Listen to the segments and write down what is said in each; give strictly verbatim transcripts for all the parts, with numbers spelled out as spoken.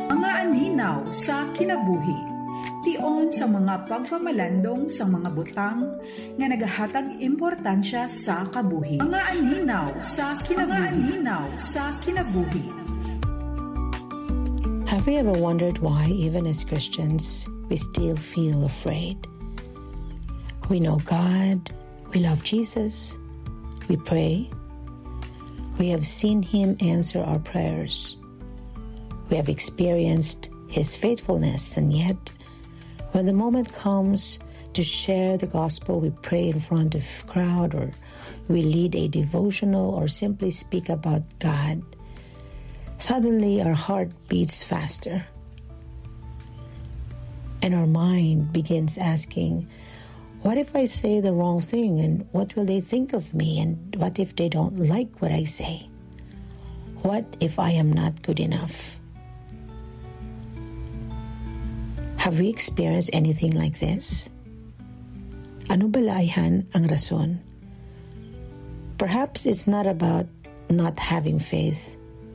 Mga aninaw sa kinabuhi. Tion sa mga pagpamalandong sa mga butang nga nagahatag importansya sa kabuhi. Mga aninaw sa kinabuhi. Mga aninaw sa kinabuhi. Have you ever wondered why, even as Christians, we still feel afraid? We know God, we love Jesus, we pray, we have seen Him answer our prayers. We have experienced His faithfulness, and yet, when the moment comes to share the gospel, we pray in front of a crowd, or we lead a devotional, or simply speak about God, suddenly our heart beats faster. And our mind begins asking, what if I say the wrong thing, and what will they think of me, and what if they don't like what I say? What if I am not good enough? Have we experienced anything like this? Ano balayan ang rason? Perhaps it's not about not having faith.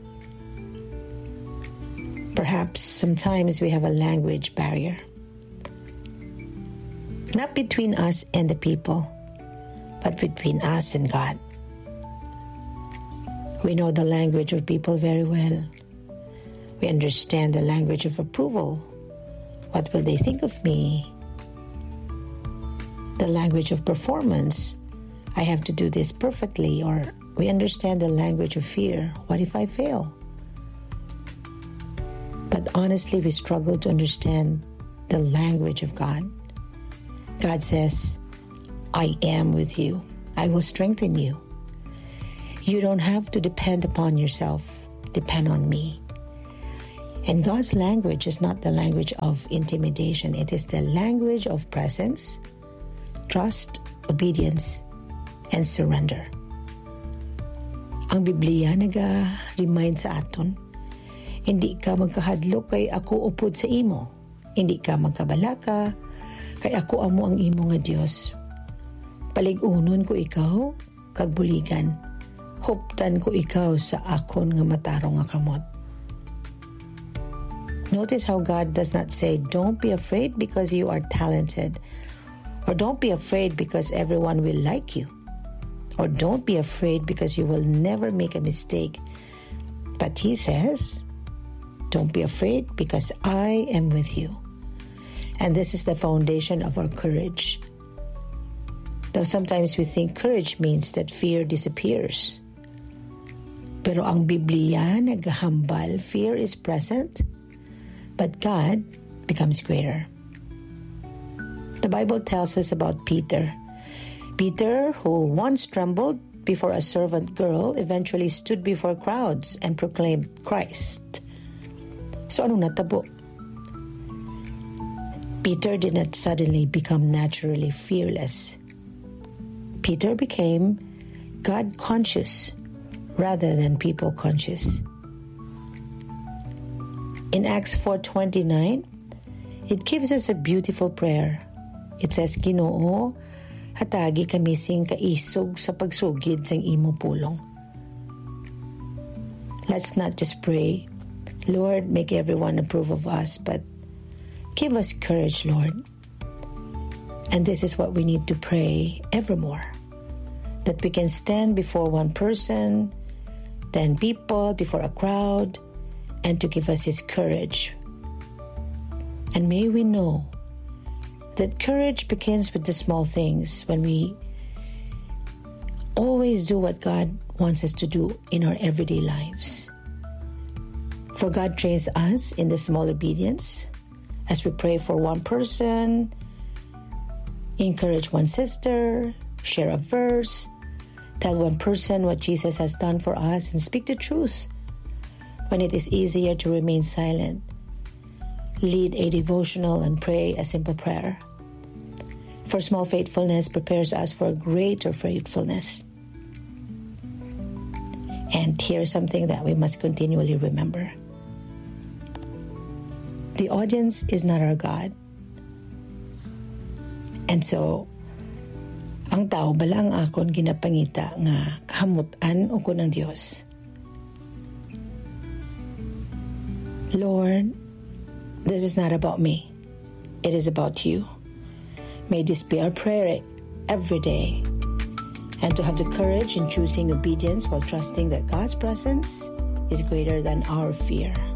Perhaps sometimes we have a language barrier. Not between us and the people, but between us and God. We know the language of people very well. We understand the language of approval. What will they think of me? The language of performance. I have to do this perfectly. Or we understand the language of fear. What if I fail? But honestly, we struggle to understand the language of God. God says, I am with you. I will strengthen you. You don't have to depend upon yourself. Depend on me. And God's language is not the language of intimidation. It is the language of presence, trust, obedience, and surrender. Ang Biblia naga-remind sa aton, hindi ka magkahadlok kay ako upod sa imo. Hindi ka magkabalaka kay ako amo ang imo nga Dios. Paligunon ko ikaw, kag buligan. Huptan ko ikaw sa akon nga matarong nga kamot. Notice how God does not say, don't be afraid because you are talented. Or don't be afraid because everyone will like you. Or don't be afraid because you will never make a mistake. But He says, don't be afraid because I am with you. And this is the foundation of our courage. Though sometimes we think courage means that fear disappears. Pero ang Biblia naghahambal, fear is present, but God becomes greater. The Bible tells us about Peter. Peter, who once trembled before a servant girl, eventually stood before crowds and proclaimed Christ. So anong natabo? Peter did not suddenly become naturally fearless. Peter became God-conscious rather than people-conscious. In Acts four twenty-nine, it gives us a beautiful prayer. It says, Ginoo, hatagi kami sing kaisog sa pagsugid sang imo pulong. Let's not just pray, Lord, make everyone approve of us, but give us courage, Lord. And this is what we need to pray evermore. That we can stand before one person, then people, before a crowd, and to give us His courage. And may we know that courage begins with the small things, when we always do what God wants us to do in our everyday lives. For God trains us in the small obedience as we pray for one person, encourage one sister, share a verse, tell one person what Jesus has done for us, and speak the truth when it is easier to remain silent. Lead a devotional and pray a simple prayer. For small faithfulness prepares us for greater faithfulness. And here's something that we must continually remember. The audience is not our God. And so, ang tao bala ang akon ginapangita nga kahamutan o ko ng Diyos. Lord, This is not about me. It is about you. May this be our prayer every day. And to have the courage in choosing obedience while trusting that God's presence is greater than our fear.